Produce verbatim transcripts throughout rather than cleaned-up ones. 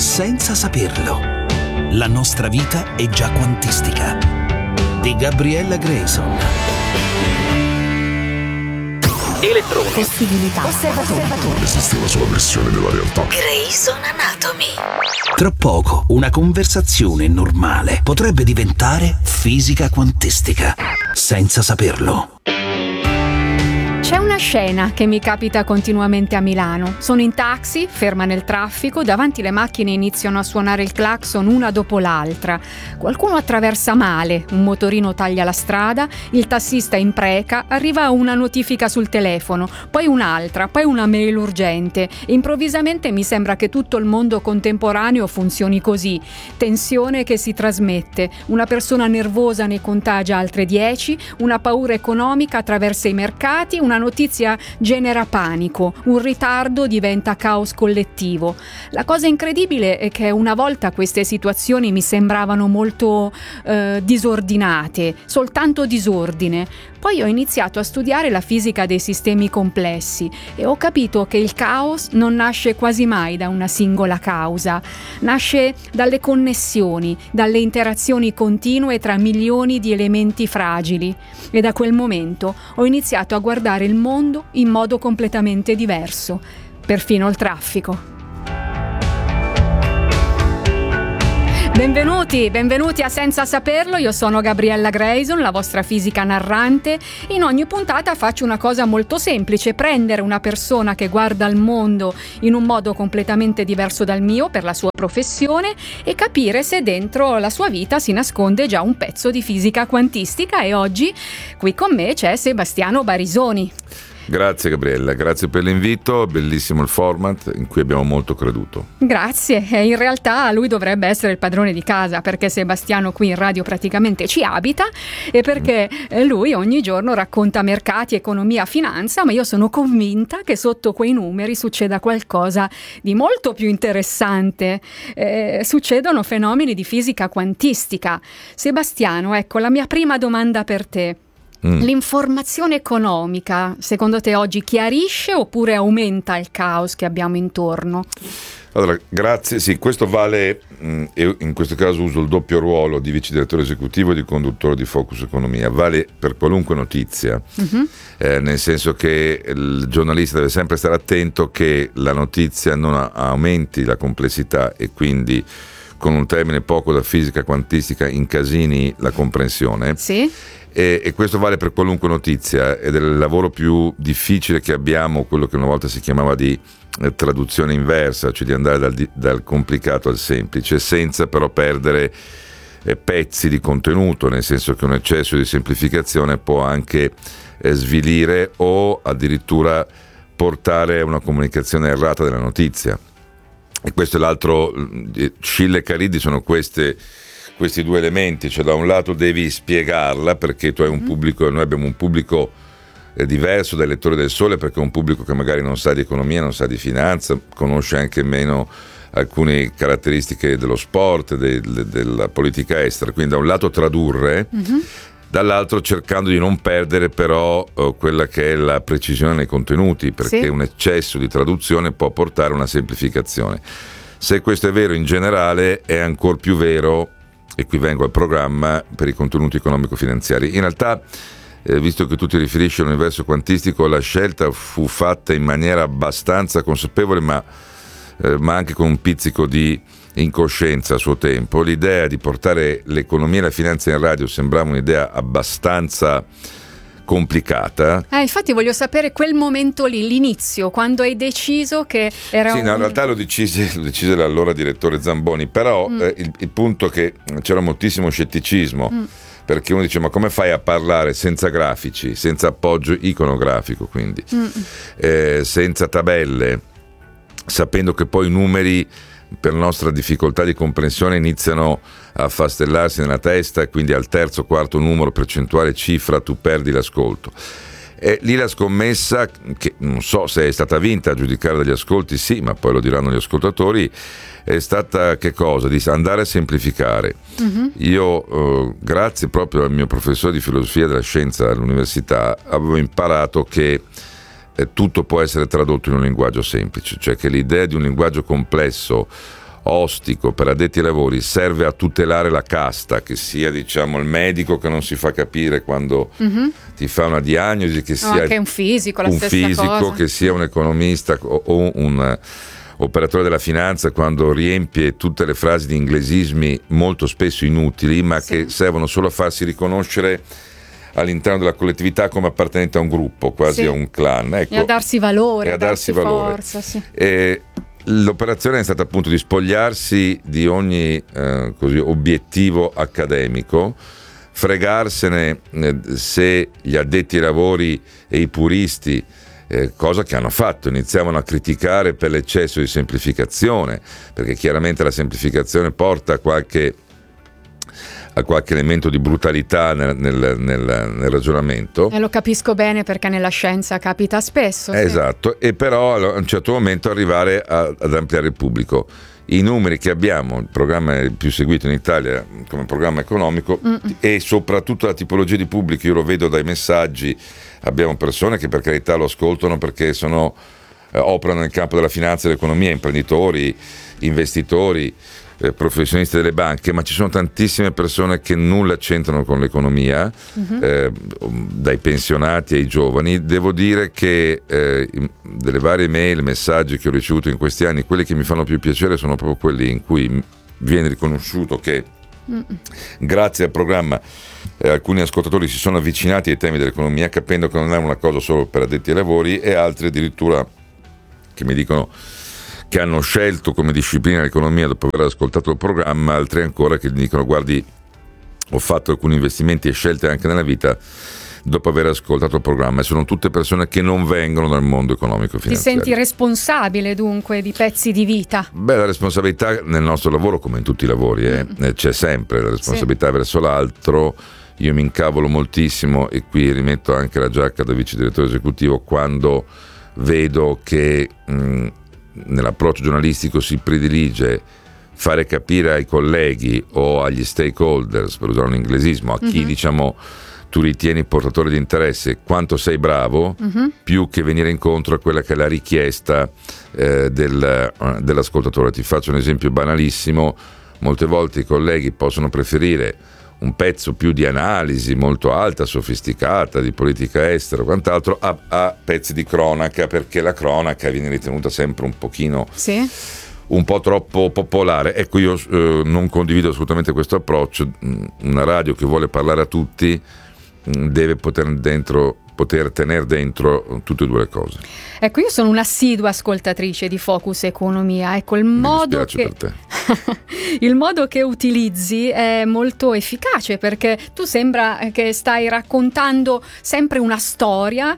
senza saperlo. La nostra vita è già quantistica. Di Gabriella Grayson. Elettroni. Possibilità. Osservatore. Esiste una sola versione della realtà. Grayson Anatomy. Tra poco una conversazione normale potrebbe diventare fisica quantistica, senza saperlo. C'è una scena che mi capita continuamente a Milano. Sono in taxi, ferma nel traffico, davanti le macchine iniziano a suonare il clacson una dopo l'altra. Qualcuno attraversa male, un motorino taglia la strada, il tassista impreca, arriva una notifica sul telefono, poi un'altra, poi una mail urgente. Improvvisamente mi sembra che tutto il mondo contemporaneo funzioni così. Tensione che si trasmette, una persona nervosa ne contagia altre dieci, una paura economica attraversa i mercati, una notizia genera panico, un ritardo diventa caos collettivo. La cosa incredibile è che una volta queste situazioni mi sembravano molto eh, disordinate, soltanto disordine. Poi ho iniziato a studiare la fisica dei sistemi complessi e ho capito che il caos non nasce quasi mai da una singola causa, nasce dalle connessioni, dalle interazioni continue tra milioni di elementi fragili. E da quel momento ho iniziato a guardare il mondo in modo completamente diverso, perfino il traffico. Benvenuti, benvenuti a Senza Saperlo, io sono Gabriella Grayson, la vostra fisica narrante. In ogni puntata faccio una cosa molto semplice, prendere una persona che guarda il mondo in un modo completamente diverso dal mio per la sua professione e capire se dentro la sua vita si nasconde già un pezzo di fisica quantistica. E oggi qui con me c'è Sebastiano Barisoni. Grazie Gabriella, grazie per l'invito, bellissimo il format in cui abbiamo molto creduto. Grazie, e in realtà lui dovrebbe essere il padrone di casa perché Sebastiano qui in radio praticamente ci abita e perché mm. lui ogni giorno racconta mercati, economia, finanza, ma io sono convinta che sotto quei numeri succeda qualcosa di molto più interessante, eh, succedono fenomeni di fisica quantistica. Sebastiano, ecco la mia prima domanda per te. Mm. L'informazione economica, secondo te oggi chiarisce oppure aumenta il caos che abbiamo intorno? Allora, grazie. Sì, questo vale, mh, io in questo caso uso il doppio ruolo di vice direttore esecutivo e di conduttore di Focus Economia. Vale per qualunque notizia, mm-hmm. eh, nel senso che il giornalista deve sempre stare attento che la notizia non aumenti la complessità e quindi, con un termine poco da fisica quantistica, incasini la comprensione. Sì. E, e questo vale per qualunque notizia ed è il lavoro più difficile che abbiamo, quello che una volta si chiamava di eh, traduzione inversa, cioè di andare dal, dal complicato al semplice, senza però perdere eh, pezzi di contenuto, nel senso che un eccesso di semplificazione può anche eh, svilire o addirittura portare a una comunicazione errata della notizia. E questo è l'altro, Scilla e Cariddi sono queste questi due elementi, cioè da un lato devi spiegarla perché tu hai un pubblico, noi abbiamo un pubblico eh, diverso dai lettori del Sole, perché è un pubblico che magari non sa di economia, non sa di finanza, conosce anche meno alcune caratteristiche dello sport, de, de, della politica estera, quindi da un lato tradurre, mm-hmm. dall'altro cercando di non perdere però eh, quella che è la precisione nei contenuti, perché sì. un eccesso di traduzione può portare a una semplificazione. Se questo è vero in generale, è ancor più vero, e qui vengo al programma, per i contenuti economico-finanziari. In realtà, eh, visto che tu ti riferisci all'universo quantistico, la scelta fu fatta in maniera abbastanza consapevole, ma, eh, ma anche con un pizzico di incoscienza a suo tempo. L'idea di portare l'economia e la finanza in radio sembrava un'idea abbastanza complicata. Eh, infatti voglio sapere quel momento lì, l'inizio, quando hai deciso che era sì, un... no, in realtà lo decise, lo decise l'allora direttore Zamboni, però mm. eh, il, il punto è che c'era moltissimo scetticismo, mm. perché uno dice ma come fai a parlare senza grafici, senza appoggio iconografico, quindi mm. eh, senza tabelle, sapendo che poi i numeri per nostra difficoltà di comprensione iniziano a affastellarsi nella testa e quindi al terzo, quarto numero, percentuale, cifra, tu perdi l'ascolto. E lì la scommessa, che non so se è stata vinta, a giudicare dagli ascolti sì, ma poi lo diranno gli ascoltatori, è stata che cosa? Di andare a semplificare. Mm-hmm. Io, eh, grazie proprio al mio professore di filosofia della scienza all'università, avevo imparato che eh, tutto può essere tradotto in un linguaggio semplice, cioè che l'idea di un linguaggio complesso ostico per addetti ai lavori serve a tutelare la casta, che sia diciamo il medico che non si fa capire quando mm-hmm. ti fa una diagnosi, che sia anche un fisico, la un stessa fisico cosa. Che sia un economista o, o un operatore della finanza, quando riempie tutte le frasi di inglesismi molto spesso inutili, ma sì. che servono solo a farsi riconoscere all'interno della collettività come appartenente a un gruppo, quasi sì. a un clan, ecco. E a darsi valore, e a darsi, darsi valore. Forza, sì. E l'operazione è stata appunto di spogliarsi di ogni eh, così, obiettivo accademico, fregarsene eh, se gli addetti ai lavori e i puristi, eh, cosa che hanno fatto, iniziavano a criticare per l'eccesso di semplificazione, perché chiaramente la semplificazione porta a qualche a qualche elemento di brutalità nel, nel, nel, nel ragionamento. E lo capisco bene, perché nella scienza capita spesso. Esatto, sì. E però a un certo momento arrivare a, ad ampliare il pubblico. I numeri che abbiamo, il programma è il più seguito in Italia come programma economico, Mm-mm. e soprattutto la tipologia di pubblico, io lo vedo dai messaggi, abbiamo persone che per carità lo ascoltano perché sono, eh, operano nel campo della finanza e dell'economia, imprenditori, investitori, professionisti delle banche, ma ci sono tantissime persone che nulla c'entrano con l'economia, uh-huh. eh, dai pensionati ai giovani. Devo dire che eh, delle varie mail, messaggi che ho ricevuto in questi anni, quelli che mi fanno più piacere sono proprio quelli in cui viene riconosciuto che uh-huh. grazie al programma eh, alcuni ascoltatori si sono avvicinati ai temi dell'economia, capendo che non è una cosa solo per addetti ai lavori, e altri addirittura che mi dicono che hanno scelto come disciplina l'economia dopo aver ascoltato il programma, altri ancora che dicono: guardi, ho fatto alcuni investimenti e scelte anche nella vita dopo aver ascoltato il programma, e sono tutte persone che non vengono dal mondo economico finanziario. Ti senti responsabile dunque di pezzi di vita? Beh, la responsabilità nel nostro lavoro, come in tutti i lavori, eh, mm. c'è sempre la responsabilità sì. verso l'altro. Io mi incavolo moltissimo, e qui rimetto anche la giacca da vice direttore esecutivo, quando vedo che mh, nell'approccio giornalistico si predilige fare capire ai colleghi o agli stakeholders, per usare un inglesismo, a chi mm-hmm. diciamo tu ritieni portatore di interesse, quanto sei bravo, mm-hmm. più che venire incontro a quella che è la richiesta eh, del, uh, dell'ascoltatore. Ti faccio un esempio banalissimo: molte volte i colleghi possono preferire un pezzo più di analisi molto alta, sofisticata, di politica estera o quant'altro, a, a pezzi di cronaca, perché la cronaca viene ritenuta sempre un pochino sì. un po' troppo popolare. Ecco, io eh, non condivido assolutamente questo approccio. Una radio che vuole parlare a tutti deve poter dentro poter tenere dentro tutte e due le cose. Ecco, io sono un'assidua ascoltatrice di Focus Economia. Ecco, il Mi modo che per te. il modo che utilizzi è molto efficace, perché tu sembra che stai raccontando sempre una storia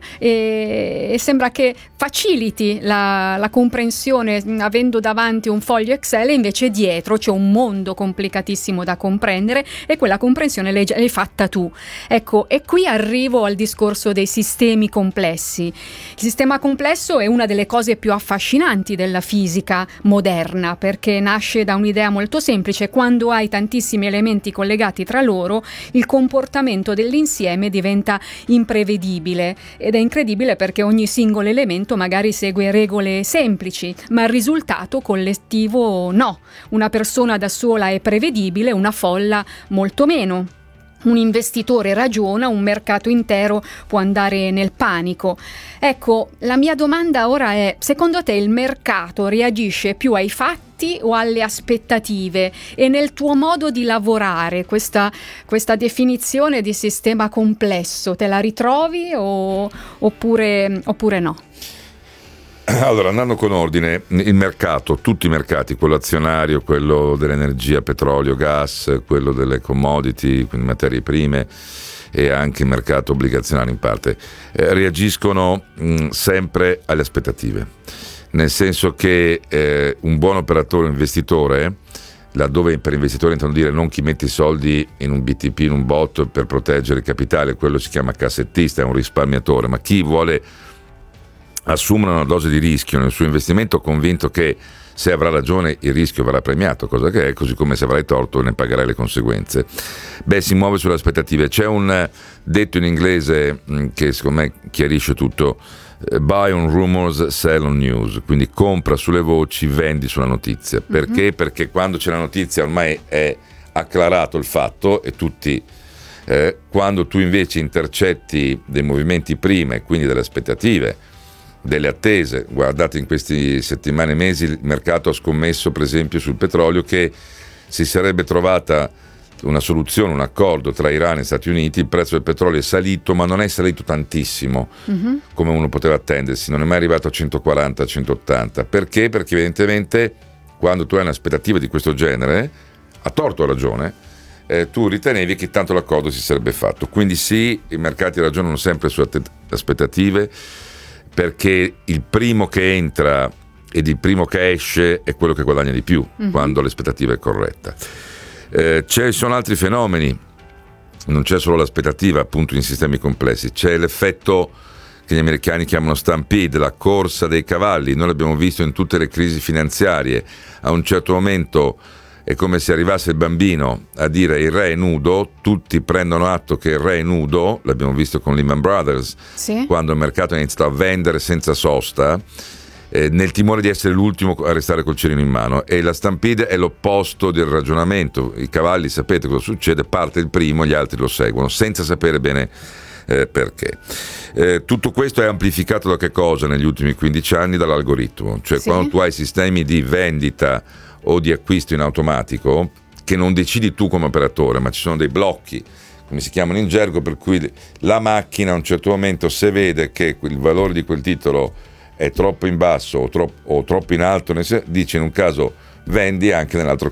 e, e sembra che faciliti la, la comprensione avendo davanti un foglio Excel, e invece dietro c'è un mondo complicatissimo da comprendere, e quella comprensione l'hai, l'hai fatta tu. Ecco, e qui arrivo al discorso dei sistemi complessi. Il sistema complesso è una delle cose più affascinanti della fisica moderna, perché nasce da un'idea molto semplice: quando hai tantissimi elementi collegati tra loro, il comportamento dell'insieme diventa imprevedibile, ed è incredibile perché ogni singolo elemento magari segue regole semplici, ma il risultato collettivo no. Una persona da sola è prevedibile, una folla molto meno. Un investitore ragiona, un mercato intero può andare nel panico. Ecco, la mia domanda ora è: secondo te il mercato reagisce più ai fatti o alle aspettative? E nel tuo modo di lavorare questa, questa definizione di sistema complesso te la ritrovi o, oppure, oppure no? Allora, andando con ordine, il mercato, tutti i mercati, quello azionario, quello dell'energia, petrolio, gas, quello delle commodity, quindi materie prime, e anche il mercato obbligazionario in parte, eh, reagiscono mh, sempre alle aspettative, nel senso che eh, un buon operatore, un investitore, laddove per investitore intendo dire non chi mette i soldi in un B T P, in un bot per proteggere il capitale, quello si chiama cassettista, è un risparmiatore, ma chi vuole assumere una dose di rischio nel suo investimento, convinto che se avrà ragione il rischio verrà premiato, cosa che è, così come se avrai torto ne pagherai le conseguenze. Beh, si muove sulle aspettative. C'è un detto in inglese che secondo me chiarisce tutto: buy on rumors, sell on news, quindi compra sulle voci, vendi sulla notizia. Perché? Mm-hmm. Perché quando c'è la notizia ormai è acclarato il fatto e tutti, eh, quando tu invece intercetti dei movimenti prima e quindi delle aspettative, delle attese, guardate in queste settimane e mesi il mercato ha scommesso per esempio sul petrolio che si sarebbe trovata una soluzione, un accordo tra Iran e Stati Uniti, il prezzo del petrolio è salito, ma non è salito tantissimo mm-hmm. come uno poteva attendersi, non è mai arrivato a centoquaranta, centottanta. Perché? Perché evidentemente quando tu hai un'aspettativa di questo genere, a torto o a ragione, eh, tu ritenevi che tanto l'accordo si sarebbe fatto. Quindi sì, i mercati ragionano sempre su aspettative, perché il primo che entra ed il primo che esce è quello che guadagna di più mm-hmm. quando l'aspettativa è corretta. Eh, ci sono altri fenomeni, non c'è solo l'aspettativa appunto in sistemi complessi, c'è l'effetto che gli americani chiamano stampede, la corsa dei cavalli. Noi l'abbiamo visto in tutte le crisi finanziarie, a un certo momento è come se arrivasse il bambino a dire il re è nudo, tutti prendono atto che il re è nudo, l'abbiamo visto con Lehman Brothers, sì. quando il mercato ha iniziato a vendere senza sosta, Eh, nel timore di essere l'ultimo a restare col cerino in mano, e la stampede è l'opposto del ragionamento. I cavalli, sapete cosa succede? Parte il primo, gli altri lo seguono senza sapere bene eh, perché. Eh, tutto questo è amplificato da che cosa negli ultimi quindici anni? Dall'algoritmo, cioè sì. quando tu hai sistemi di vendita o di acquisto in automatico che non decidi tu come operatore, ma ci sono dei blocchi, come si chiamano in gergo, per cui la macchina a un certo momento, se vede che il valore di quel titolo è troppo in basso o troppo, o troppo in alto, dice in un caso vendi, anche nell'altro